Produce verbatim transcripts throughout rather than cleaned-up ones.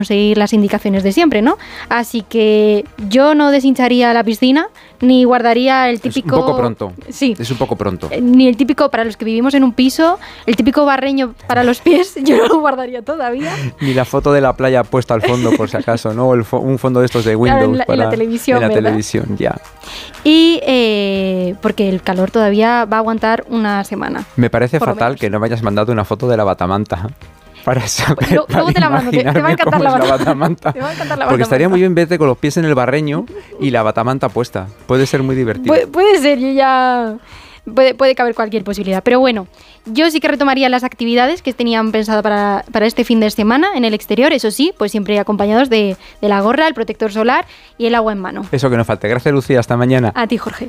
seguir las indicaciones de siempre, ¿no? Así que yo no deshincharía la piscina, ni guardaría el típico... Es un poco pronto. Sí. Es un poco pronto. Eh, ni el típico, para los que vivimos en un piso, el típico barreño para los pies, yo no lo guardaría todavía. Ni la foto de la playa puesta al fondo, por si acaso, ¿no? El fo- un fondo de estos de Windows. Claro, en la, para, en la televisión, En la ¿verdad? televisión, ya. Y eh, porque el calor todavía va a aguantar una semana. Me parece Por lo fatal menos. que no me hayas mandado una foto de la batamanta. Para saber, Luego- para luego te la mando, te- te va a imaginarme encantar cómo la es bata- batamanta. te va a encantar la Porque estaría batamanta. muy bien verte con los pies en el barreño y la batamanta puesta. Puede ser muy divertido. Pu- puede ser, yo ya... Puede, puede caber cualquier posibilidad. Pero bueno, yo sí que retomaría las actividades que tenían pensado para, para este fin de semana en el exterior. Eso sí, pues siempre acompañados de, de la gorra, el protector solar y el agua en mano. Eso que no falte. Gracias, Lucía. Hasta mañana. A ti, Jorge.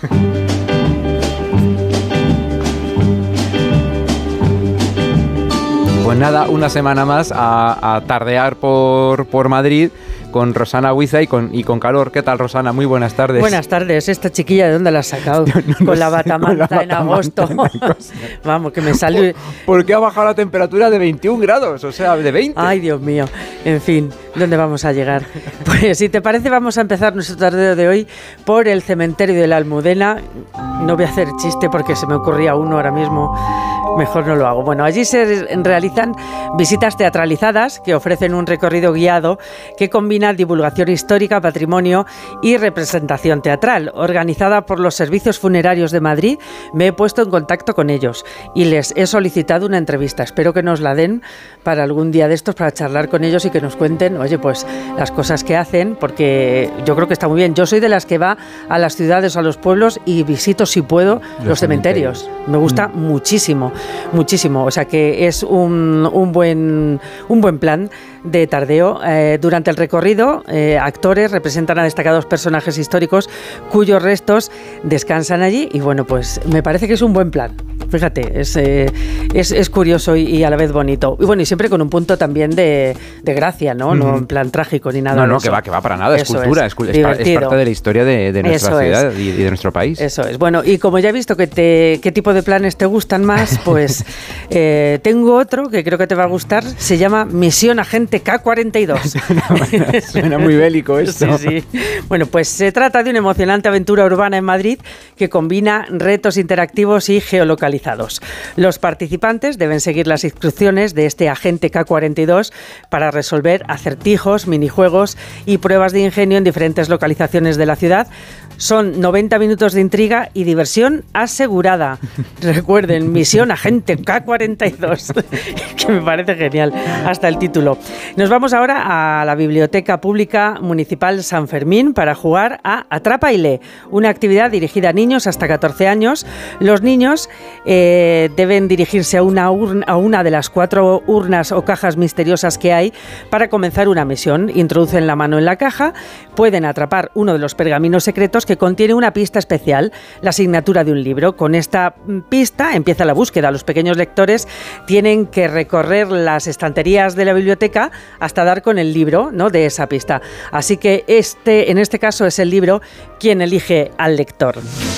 Pues nada, una semana más a, a tardear por, por Madrid con Rosana Huiza y con, y con calor. ¿Qué tal, Rosana? Muy buenas tardes. Buenas tardes. ¿Esta chiquilla de dónde la has sacado? no con, la sé, batamanta con la en batamanta agosto. en agosto. Vamos, que me salió... ¿Por qué ha bajado la temperatura de veintiún grados? O sea, de veinte. Ay, Dios mío. En fin, ¿dónde vamos a llegar? Pues si te parece, vamos a empezar nuestro tardeo de hoy por el cementerio de la Almudena. No voy a hacer chiste porque se me ocurría uno ahora mismo. Mejor no lo hago. Bueno, allí se realizan visitas teatralizadas que ofrecen un recorrido guiado que combina divulgación histórica, patrimonio y representación teatral. Organizada por los servicios funerarios de Madrid, me he puesto en contacto con ellos y les he solicitado una entrevista. Espero que nos la den para algún día de estos, para charlar con ellos y que nos cuenten, oye, pues las cosas que hacen, porque yo creo que está muy bien. Yo soy de las que va a las ciudades, a los pueblos y visito, si puedo, los, los cementerios. cementerios. Me gusta mm. muchísimo. Muchísimo, o sea que es un, un, buen, un buen plan de tardeo. Eh, durante el recorrido, eh, actores representan a destacados personajes históricos cuyos restos descansan allí y bueno, pues me parece que es un buen plan. Fíjate, es, eh, es, es curioso y, y a la vez bonito. Y bueno, y siempre con un punto también de, de gracia, ¿no? Mm-hmm. No en plan trágico ni nada. No, no, de eso. que va, que va para nada, es eso cultura, es, es, es, es parte de la historia de, de nuestra eso ciudad es. y, y de nuestro país. Eso es. Bueno, y como ya he visto que te, qué tipo de planes te gustan más, pues eh, tengo otro que creo que te va a gustar. Se llama Misión Agente K cuarenta y dos. suena, suena muy bélico esto. Sí, sí. Bueno, pues se trata de una emocionante aventura urbana en Madrid que combina retos interactivos y geolocalizados. Los participantes deben seguir las instrucciones de este agente K cuarenta y dos para resolver acertijos, minijuegos y pruebas de ingenio en diferentes localizaciones de la ciudad. Son noventa minutos de intriga y diversión asegurada. Recuerden, Misión Agente K cuarenta y dos, que me parece genial, hasta el título. Nos vamos ahora a la Biblioteca Pública Municipal San Fermín para jugar a Atrapa y Lee, una actividad dirigida a niños hasta catorce años. Los niños eh, deben dirigirse a una, urna, a una de las cuatro urnas o cajas misteriosas que hay para comenzar una misión. Introducen la mano en la caja, pueden atrapar uno de los pergaminos secretos que contiene una pista especial, la asignatura de un libro. Con esta pista empieza la búsqueda. Los pequeños lectores tienen que recorrer las estanterías de la biblioteca hasta dar con el libro, ¿no?, de esa pista. Así que este, en este caso es el libro quien elige al lector.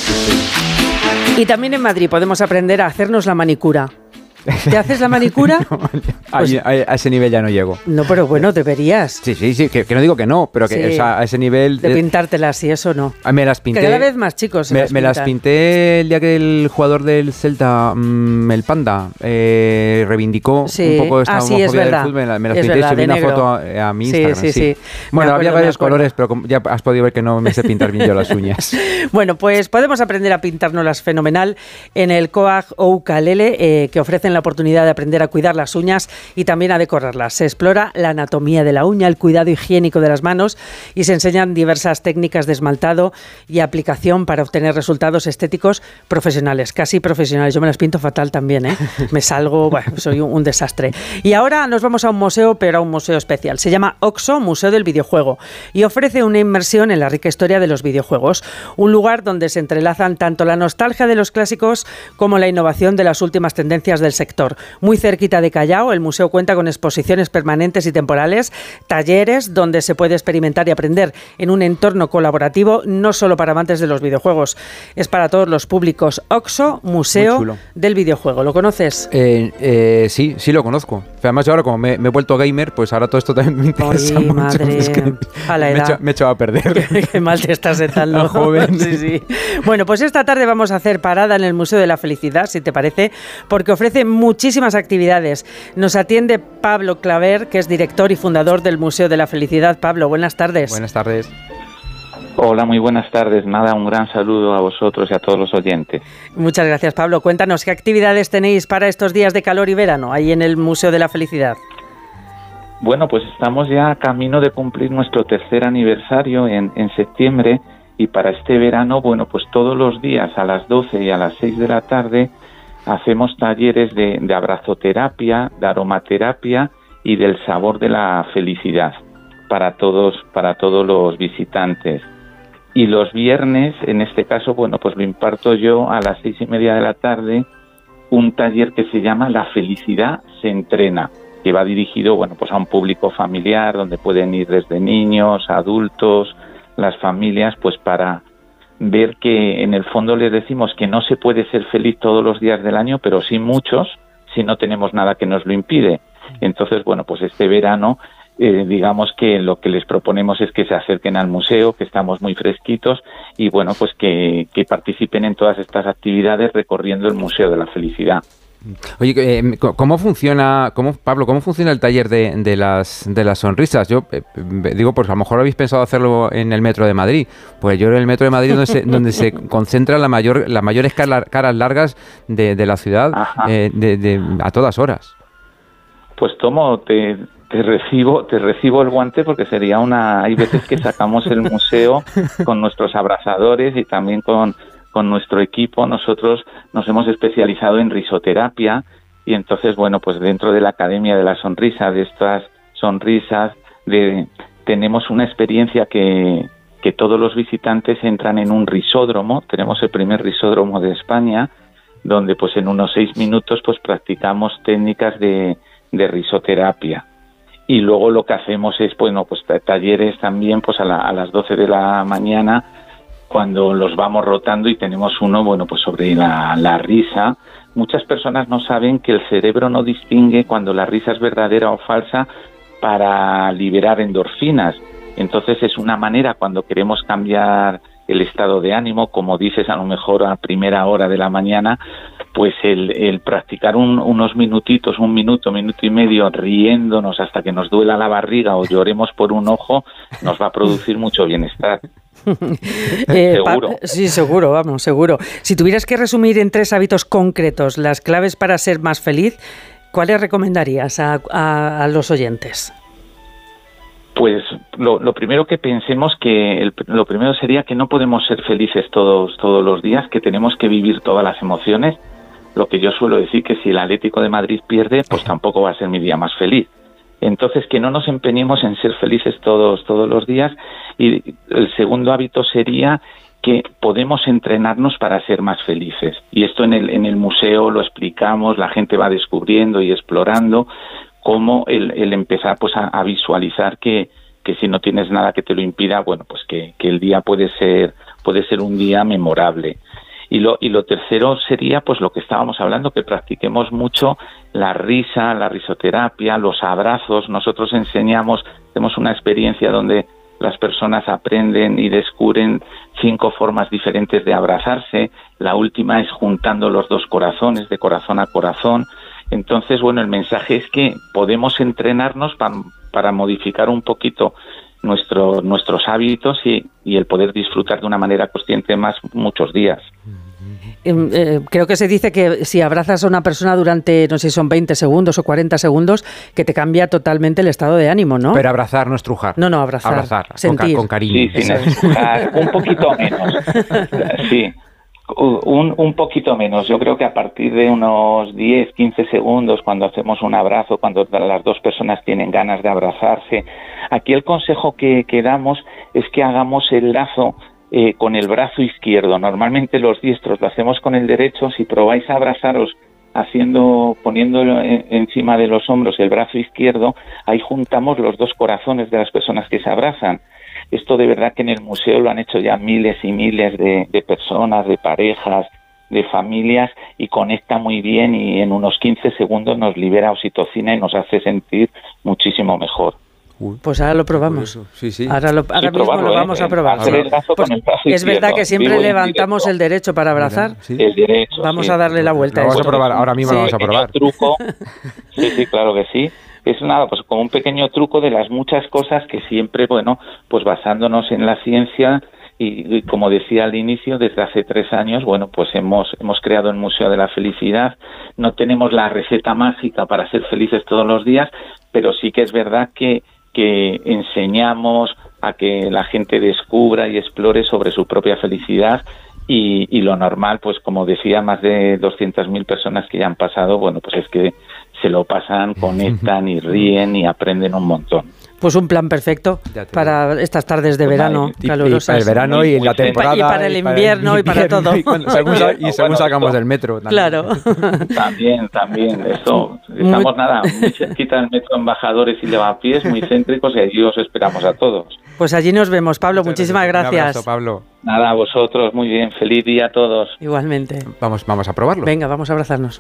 Y también en Madrid podemos aprender a hacernos la manicura. ¿Te haces la manicura? No, pues, a, a ese nivel ya no llego. No, pero bueno, deberías. Sí, sí, sí, que, que no digo que no, pero que Sí. o sea, a ese nivel... De eh, pintártelas y eso no. me las pinté... Que cada vez más chicos se Me, las me las pintan. pinté el día que el jugador del Celta, mmm, el Panda, eh, reivindicó Sí. un poco esta Ah, sí, es homofobia del verdad. fútbol. Me, la- me las Es pinté y verdad, subí de una negro. foto a, a mi Sí, Instagram. sí, sí. Bueno, Me había acuerdo, varios me acuerdo. colores, pero como ya has podido ver que no me sé pintar bien yo las uñas. Bueno, pues podemos aprender a pintárnoslas fenomenal en el Coag o Ukalele, eh, que ofrecen la oportunidad de aprender a cuidar las uñas y también a decorarlas. Se explora la anatomía de la uña, el cuidado higiénico de las manos y se enseñan diversas técnicas de esmaltado y aplicación para obtener resultados estéticos profesionales, casi profesionales. Yo me las pinto fatal también, ¿eh? Me salgo, bueno, soy un, un desastre. Y ahora nos vamos a un museo, pero a un museo especial. Se llama OXO, Museo del Videojuego, y ofrece una inmersión en la rica historia de los videojuegos. Un lugar donde se entrelazan tanto la nostalgia de los clásicos como la innovación de las últimas tendencias del sector sector. Muy cerquita de Callao, el museo cuenta con exposiciones permanentes y temporales, talleres donde se puede experimentar y aprender en un entorno colaborativo, no solo para amantes de los videojuegos, es para todos los públicos. OXXO, Museo del Videojuego. ¿Lo conoces? Eh, eh, sí, sí lo conozco. Además, yo ahora como me, me he vuelto gamer, pues ahora todo esto también me interesa Ay, mucho. Madre, es que a la edad. Me he hecho, me he echado a perder. Qué, qué mal te estás sentando, joven. Sí, sí. Bueno, pues esta tarde vamos a hacer parada en el Museo de la Felicidad, si te parece, porque ofrece muchísimas actividades. Nos atiende Pablo Claver, que es director y fundador del Museo de la Felicidad. Pablo, buenas tardes. Buenas tardes. Hola, muy buenas tardes. Nada, un gran saludo a vosotros y a todos los oyentes. Muchas gracias, Pablo. Cuéntanos, ¿qué actividades tenéis para estos días de calor y verano ahí en el Museo de la Felicidad? Bueno, pues estamos ya a camino de cumplir nuestro tercer aniversario en, en septiembre, y para este verano, bueno, pues todos los días a las doce y a las seis de la tarde hacemos talleres de, de abrazoterapia, de aromaterapia y del sabor de la felicidad para todos, para todos los visitantes. Y los viernes, en este caso, bueno, pues lo imparto yo a las seis y media de la tarde, un taller que se llama La felicidad se entrena, que va dirigido, bueno, pues a un público familiar, donde pueden ir desde niños, adultos, las familias, pues para ver que en el fondo les decimos que no se puede ser feliz todos los días del año, pero sí muchos, si no tenemos nada que nos lo impide. Entonces, bueno, pues este verano, eh, digamos que lo que les proponemos es que se acerquen al museo, que estamos muy fresquitos, y bueno, pues que, que participen en todas estas actividades recorriendo el Museo de la Felicidad. Oye, eh, ¿cómo funciona, cómo, Pablo, cómo funciona el taller de, de las de las sonrisas? Yo eh, digo, pues a lo mejor habéis pensado hacerlo en el metro de Madrid. Pues yo en el metro de Madrid donde se, donde se concentran la mayor, las mayores caras, caras largas de, de la ciudad eh, de, de, a todas horas. Pues tomo, te, te recibo, te recibo el guante, porque sería una. Hay veces que sacamos el museo con nuestros abrazadores y también con con nuestro equipo. Nosotros nos hemos especializado en risoterapia, y entonces, bueno, pues dentro de la Academia de la Sonrisa, de estas sonrisas, de, tenemos una experiencia que, que todos los visitantes entran en un risódromo. Tenemos el primer risódromo de España, donde pues en unos seis minutos pues practicamos técnicas de, de risoterapia. Y luego lo que hacemos es, bueno, pues talleres también pues a, la, a las doce de la mañana, cuando los vamos rotando, y tenemos uno, bueno, pues sobre la, la risa. Muchas personas no saben que el cerebro no distingue cuando la risa es verdadera o falsa para liberar endorfinas. Entonces es una manera, cuando queremos cambiar el estado de ánimo, como dices, a lo mejor a primera hora de la mañana, pues el, el practicar un, unos minutitos, un minuto, minuto y medio, riéndonos hasta que nos duela la barriga o lloremos por un ojo, nos va a producir mucho bienestar. eh, seguro. Pa- sí, seguro, vamos, seguro. Si tuvieras que resumir en tres hábitos concretos las claves para ser más feliz, ¿cuáles recomendarías a, a, a los oyentes? Pues lo, lo primero que pensemos que el, lo primero sería que no podemos ser felices todos todos los días, que tenemos que vivir todas las emociones. Lo que yo suelo decir, que si el Atlético de Madrid pierde, pues tampoco va a ser mi día más feliz. Entonces, que no nos empeñemos en ser felices todos todos los días. Y el segundo hábito sería que podemos entrenarnos para ser más felices. Y esto en el en el museo lo explicamos, la gente va descubriendo y explorando cómo el, el empezar pues a, a visualizar que, que si no tienes nada que te lo impida, bueno, pues que, que el día puede ser puede ser un día memorable. Y lo y lo tercero sería pues lo que estábamos hablando, que practiquemos mucho la risa, la risoterapia, los abrazos. Nosotros enseñamos, tenemos una experiencia donde las personas aprenden y descubren cinco formas diferentes de abrazarse. La última es juntando los dos corazones, de corazón a corazón. Entonces, bueno, el mensaje es que podemos entrenarnos pa, para modificar un poquito nuestro, nuestros hábitos y, y el poder disfrutar de una manera consciente más muchos días. Eh, eh, creo que se dice que si abrazas a una persona durante, no sé si son veinte segundos o cuarenta segundos, que te cambia totalmente el estado de ánimo, ¿no? Pero abrazar no estrujar. No, no, abrazar. Abrazar, sentir. Con, con cariño. Sí, sin estrujar, un poquito menos. Sí. Un, un poquito menos. Yo creo que a partir de unos diez, quince segundos, cuando hacemos un abrazo, cuando las dos personas tienen ganas de abrazarse, aquí el consejo que, que damos es que hagamos el lazo eh, con el brazo izquierdo. Normalmente los diestros lo hacemos con el derecho. Si probáis a abrazaros haciendo, poniendo encima de los hombros el brazo izquierdo, ahí juntamos los dos corazones de las personas que se abrazan. Esto de verdad que en el museo lo han hecho ya miles y miles de, de personas, de parejas, de familias, y conecta muy bien, y en unos quince segundos nos libera oxitocina y nos hace sentir muchísimo mejor. Pues ahora lo probamos. Sí, sí. Ahora, lo, ahora sí, mismo probarlo, lo vamos ¿eh? a probar. Hacer el brazo pues con el brazo es izquierdo. verdad que siempre Vivo levantamos el derecho para abrazar. Sí. El derecho. Vamos sí. a darle la vuelta. Lo a vamos esto. a probar, ahora mismo Sí. lo vamos a probar. Truco. Sí, sí, claro que sí. Es nada, pues como un pequeño truco de las muchas cosas que siempre, bueno, pues basándonos en la ciencia y, y como decía al inicio, desde hace tres años, bueno, pues hemos hemos creado el Museo de la Felicidad. No tenemos la receta mágica para ser felices todos los días, pero sí que es verdad que que enseñamos a que la gente descubra y explore sobre su propia felicidad, y, y lo normal, pues como decía, más de doscientas mil personas que ya han pasado, bueno, pues es que se lo pasan, conectan y ríen y aprenden un montón. Pues un plan perfecto para estas tardes de verano Y, calurosas. y para el verano y en la temporada. Y para el invierno y para todo. Y, cuando, según, y según sacamos del metro. También. Claro. También, también. Esto, estamos muy... nada, muy cerquita del metro Embajadores y Lavapiés, muy céntricos, y allí os esperamos a todos. Pues allí nos vemos, Pablo. Muchas muchísimas gracias. Un abrazo, Pablo. Nada, a vosotros. Muy bien. Feliz día a todos. Igualmente. Vamos, vamos a probarlo. Venga, vamos a abrazarnos.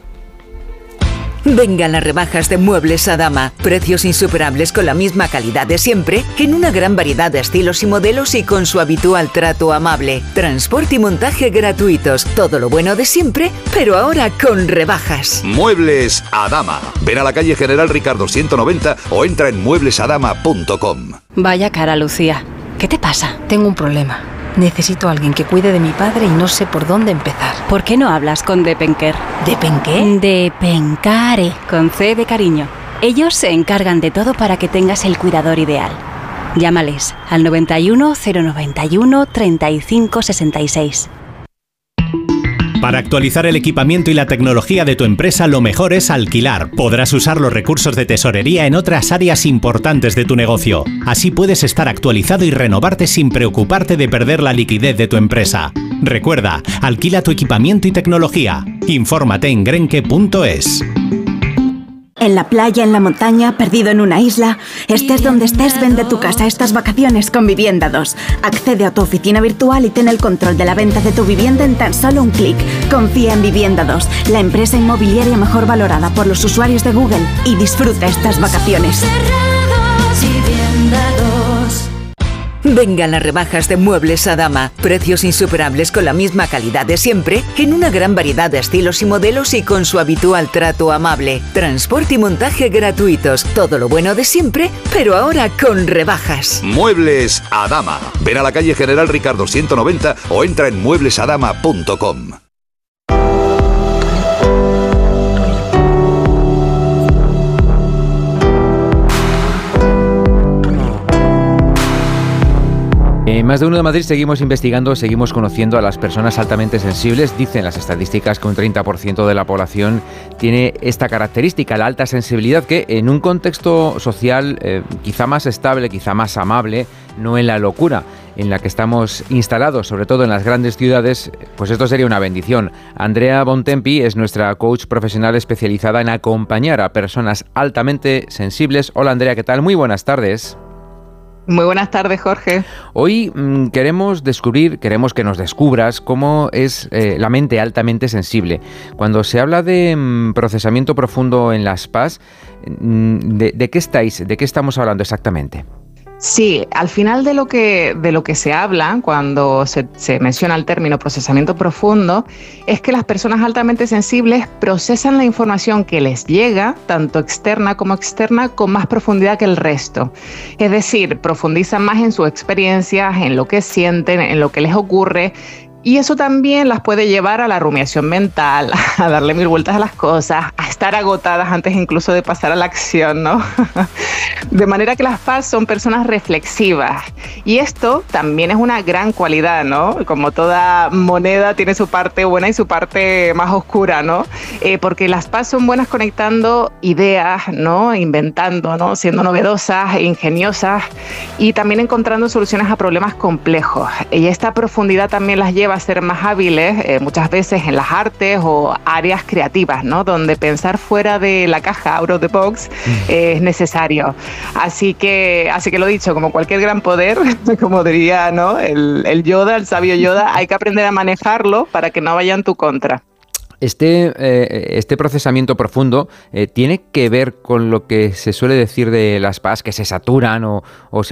Vengan las rebajas de Muebles a Dama. Precios insuperables con la misma calidad de siempre, en una gran variedad de estilos y modelos y con su habitual trato amable. Transporte y montaje gratuitos. Todo lo bueno de siempre, pero ahora con rebajas. Muebles a Dama. Ven a la calle General Ricardo ciento noventa o entra en muebles a dama punto com. Vaya cara, Lucía. ¿Qué te pasa? Tengo un problema. Necesito a alguien que cuide de mi padre y no sé por dónde empezar. ¿Por qué no hablas con Depenker? ¿Depenqué? Depencare, con C de cariño. Ellos se encargan de todo para que tengas el cuidador ideal. Llámales al noventa y uno, cero noventa y uno, treinta y cinco sesenta y seis. Para actualizar el equipamiento y la tecnología de tu empresa, lo mejor es alquilar. Podrás usar los recursos de tesorería en otras áreas importantes de tu negocio. Así puedes estar actualizado y renovarte sin preocuparte de perder la liquidez de tu empresa. Recuerda, alquila tu equipamiento y tecnología. Infórmate en grenke punto es. En la playa, en la montaña, perdido en una isla. Estés donde estés, vende tu casa estas vacaciones con Vivienda dos. Accede a tu oficina virtual y ten el control de la venta de tu vivienda en tan solo un clic. Confía en Vivienda dos, la empresa inmobiliaria mejor valorada por los usuarios de Google, y disfruta estas vacaciones. Vengan las rebajas de Muebles a Dama. Precios insuperables con la misma calidad de siempre, en una gran variedad de estilos y modelos y con su habitual trato amable. Transporte y montaje gratuitos. Todo lo bueno de siempre, pero ahora con rebajas. Muebles a Dama. Ven a la calle General Ricardo ciento noventa o entra en muebles a dama punto com. En Más de Uno de Madrid seguimos investigando, seguimos conociendo a las personas altamente sensibles. Dicen las estadísticas que un treinta por ciento de la población tiene esta característica, la alta sensibilidad, que en un contexto social eh, quizá más estable, quizá más amable, no en la locura en la que estamos instalados, sobre todo en las grandes ciudades, pues esto sería una bendición. Andrea Bontempi es nuestra coach profesional especializada en acompañar a personas altamente sensibles. Hola Andrea, ¿qué tal? Muy buenas tardes. Muy buenas tardes, Jorge. Hoy mmm, queremos descubrir, queremos que nos descubras cómo es eh, la mente altamente sensible. Cuando se habla de mmm, procesamiento profundo en las P A S, mmm, de, ¿de qué estáis, de qué estamos hablando exactamente? Sí, al final de lo que, de lo que se habla cuando se, se menciona el término procesamiento profundo es que las personas altamente sensibles procesan la información que les llega, tanto externa como externa, con más profundidad que el resto. Es decir, profundizan más en sus experiencias, en lo que sienten, en lo que les ocurre. Y eso también las puede llevar a la rumiación mental, a darle mil vueltas a las cosas, a estar estar agotadas antes incluso de pasar a la acción, ¿no? De manera que las P A S son personas reflexivas. Y esto también es una gran cualidad, ¿no? Como toda moneda tiene su parte buena y su parte más oscura, ¿no? Eh, porque las P A S son buenas conectando ideas, ¿no? Inventando, ¿no? Siendo novedosas e ingeniosas y también encontrando soluciones a problemas complejos. Y esta profundidad también las lleva a ser más hábiles, eh, muchas veces en las artes o áreas creativas, ¿no? Donde pensar fuera de la caja, out of the box, eh, es necesario. Así que, así que lo dicho, como cualquier gran poder, como diría, ¿no? el, el Yoda, el sabio Yoda, hay que aprender a manejarlo para que no vaya en tu contra. Este, eh, este procesamiento profundo eh, tiene que ver con lo que se suele decir de las P A S, que se saturan o, o se